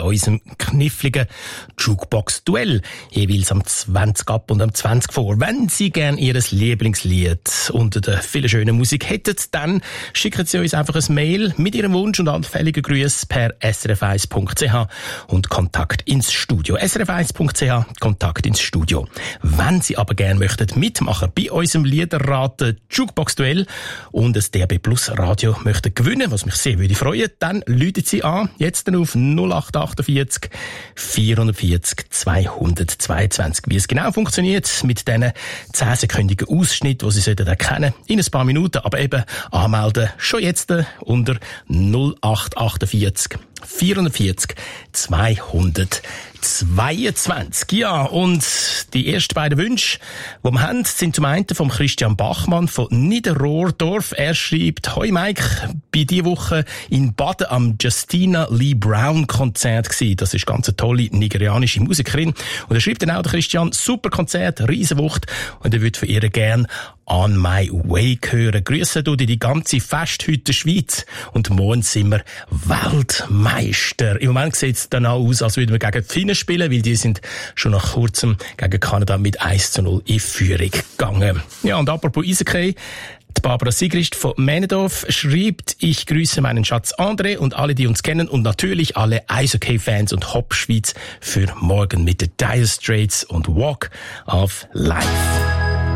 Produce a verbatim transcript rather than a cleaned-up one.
unserem kniffligen Jukebox-Duell. Jeweils am zwanzig ab und am zwanzig vor. Wenn Sie gerne Ihr Lieblingslied unter der vielen schönen Musik hätten, dann schicken Sie uns einfach ein Mail mit Ihrem Wunsch und anfälligen Grüßen per s r f eins punkt c h und Kontakt ins Studio. s r f eins punkt c h, Kontakt ins Studio. Wenn Sie aber gerne möchten mitmachen bei unserem Liederraten Jukebox-Duell und das D A B Plus Radio möchten gewinnen, was mich sehr würde freuen, dann läuten Sie an, jetzt dann auf null acht achtundvierzig vierundvierzig zweihundertzweiundzwanzig. Wie es genau funktioniert mit diesen zehnsekündigen Ausschnitten, die Sie sollten erkennen, in ein paar Minuten, aber eben anmelden schon jetzt unter null acht achtundvierzig vierundvierzig zweihundertzweiundzwanzig. Ja, und die ersten beiden Wünsche, die wir haben, sind zum einen vom Christian Bachmann von Niederrohrdorf. Er schreibt: Hoi Mike, bei dieser Woche in Baden am Justina Lee Brown Konzert gsi. Das ist ganz eine tolle nigerianische Musikerin. Und er schreibt dann auch, der Christian, super Konzert, Riesenwucht. Und er würde von ihr gern On My Way hören. Grüße du die ganze Festhütte Schweiz. Und morgen sind wir Weltmeister. Im Moment sieht es dann auch aus, als würden wir gegen die Finnen spielen, weil die sind schon nach kurzem gegen Kanada mit eins zu null in Führung gegangen. Ja, und apropos Eishockey, die Barbara Sigrist von Männedorf schreibt: Ich grüße meinen Schatz André und alle, die uns kennen, und natürlich alle Eishockey-Fans und Hop Schweiz für morgen mit den Dire Straits und Walk of Life.